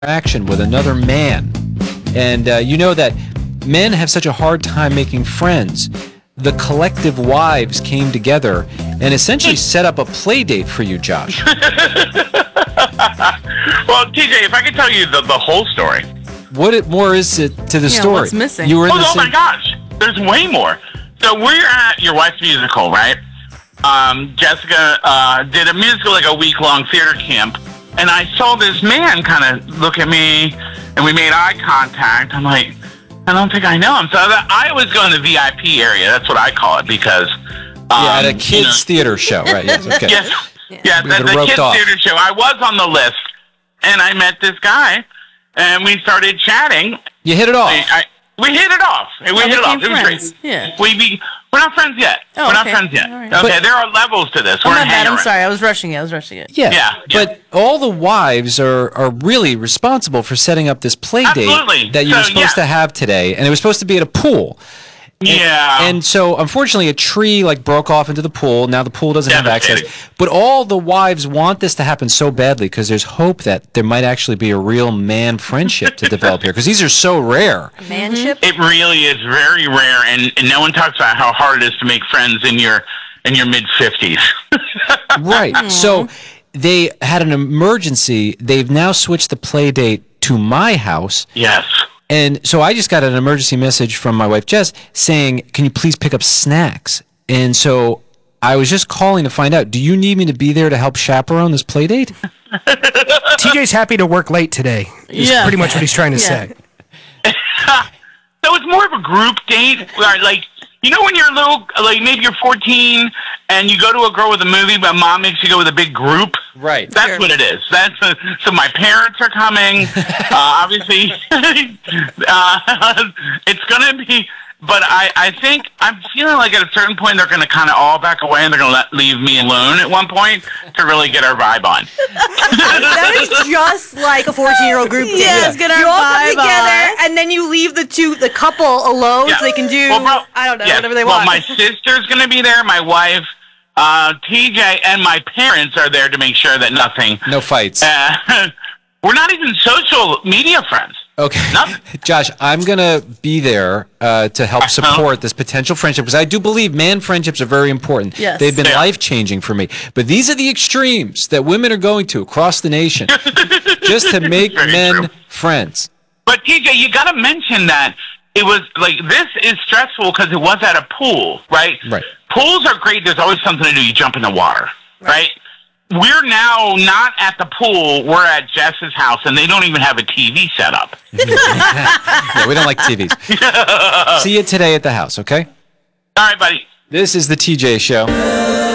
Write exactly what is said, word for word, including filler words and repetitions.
interaction with another man, and uh, you know that men have such a hard time making friends. The collective wives came together and essentially set up a play date for you, Josh. Well, T J, if I could tell you the, the whole story. What it, more is it to the Yeah, story? what's missing? You were in Oh, the oh same- my gosh, there's way more. So we're at your wife's musical, right? Um, Jessica uh, did a musical, like a week-long theater camp, and I saw this man kind of look at me, and we made eye contact. I'm like, I don't think I know him. So I was going to the V I P area. That's what I call it because um, yeah, at a kids' you know, theater show, right? Yes, okay. Yes, yeah, We the, would've the roped kids' off. theater show. I was on the list, and I met this guy, and we started chatting. You hit it off. I, I, we hit it off. We hit it became off. It was friends. great. Yeah. We be, we're not friends yet. Oh, we're not okay. friends yet. All right. Okay, But- there are levels to this. Oh, We're my bad. hanging I'm around. sorry. I was rushing it. I was rushing it. Yeah, Yeah, yeah. but all the wives are, are really responsible for setting up this play date Absolutely. that you were So, supposed yeah. to have today, and it was supposed to be at a pool. Yeah. And so, unfortunately, a tree like broke off into the pool. Now the pool doesn't have access. Devastating. But all the wives want this to happen so badly because there's hope that there might actually be a real man friendship to develop here because these are so rare. Manship. It really is very rare, and, and no one talks about how hard it is to make friends in your in your mid fifties. Right. So they had an emergency. They've now switched the play date to my house. Yes. And so I just got an emergency message from my wife, Jess, saying, can you please pick up snacks? And so I was just calling to find out, do you need me to be there to help chaperone this play date? T J's happy to work late today. Is Yeah. pretty much what he's trying to Yeah. say. So it's more of a group date, where, like, you know, when you're a little, like maybe you're fourteen and you go to a girl with a movie, but mom makes you go with a big group. Right. That's Sure. what it is. That's uh, so. My parents are coming. uh, obviously, uh, it's gonna be. But I, I think I'm feeling like at a certain point they're going to kind of all back away and they're going to let leave me alone at one point to really get our vibe on. That is just like a fourteen-year-old group date. Yes, get our you all come vibe together, on. and then you leave the two, the couple alone, Yeah. so they can do, Well, bro- I don't know, yes. whatever they well, want. my sister's going to be there. My wife, uh, T J, and my parents are there to make sure that nothing. No fights. Uh, we're not even social media friends. Okay. Nothing. Josh, I'm going to be there uh, to help Uh-huh. support this potential friendship because I do believe man friendships are very important. Yes. They've been Yeah. life-changing for me. But these are the extremes that women are going to across the nation just to make Very men true. friends. But T J, you got to mention that it was like this is stressful because it was at a pool, right? Right. Pools are great. There's always something to do. You jump in the water, right? We're now not at the pool. We're at Jess's house, and they don't even have a T V set up. Yeah, we don't like T Vs. See you today at the house, okay? All right, buddy. This is the T J Show.